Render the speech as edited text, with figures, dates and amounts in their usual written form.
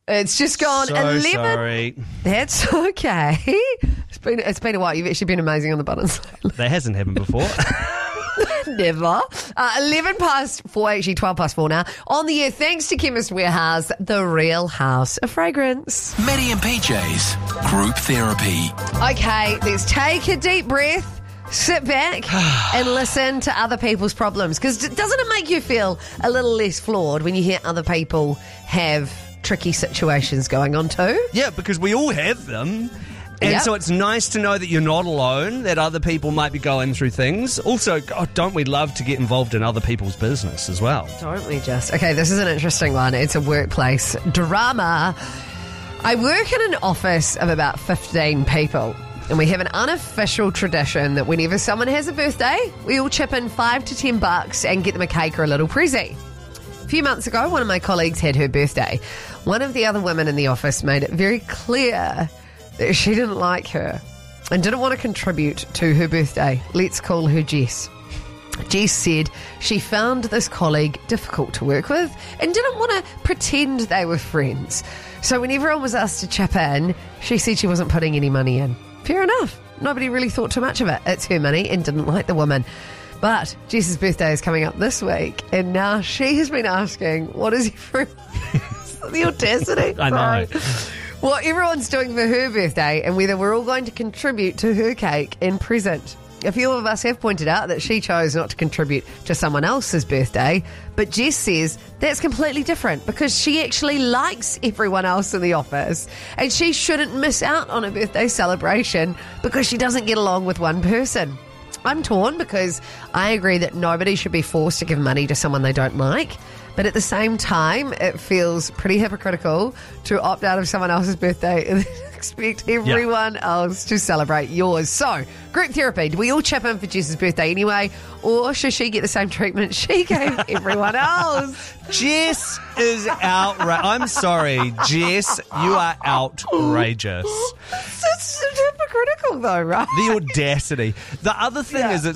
It's just gone 11. Sorry. That's okay. It's been a while. You've actually been amazing on the buttons. That hasn't happened before. Never. 11 past 4, actually 12 past 4 now. On the air, thanks to Chemist Warehouse, the real house of fragrance. Maddie and PJ's Group Therapy. Okay, let's take a deep breath, sit back and listen to other people's problems. Because doesn't it make you feel a little less flawed when you hear other people have tricky situations going on too? Yeah, because we all have them. And Yep. so it's nice to know that you're not alone, that other people might be going through things. Also, God, don't we love to get involved in other people's business as well? Don't we just? Okay, this is an interesting one. It's a workplace drama. I work in an office of about 15 people, and we have an unofficial tradition that whenever someone has a birthday, we all chip in $5 to $10 and get them a cake or a little present. A few months ago, one of my colleagues had her birthday. One of the other women in the office made it very clear that she didn't like her and didn't want to contribute to her birthday. Let's call her Jess. Jess said she found this colleague difficult to work with and didn't want to pretend they were friends. So when everyone was asked to chip in, she said she wasn't putting any money in. Fair enough. Nobody really thought too much of it. It's her money and didn't like the woman. But Jess's birthday is coming up this week, and now she has been asking, what is the audacity? I know. Sorry. What everyone's doing for her birthday and whether we're all going to contribute to her cake and present. A few of us have pointed out that she chose not to contribute to someone else's birthday, but Jess says that's completely different because she actually likes everyone else in the office and she shouldn't miss out on a birthday celebration because she doesn't get along with one person. I'm torn because I agree that nobody should be forced to give money to someone they don't like. But at the same time, it feels pretty hypocritical to opt out of someone else's birthday and expect everyone else to celebrate yours. So, group therapy. Do we all chip in for Jess's birthday anyway? Or should she get the same treatment she gave everyone else? Jess is outrageous. I'm sorry, Jess, you are outrageous. It's hypocritical though, right? The audacity. The other thing is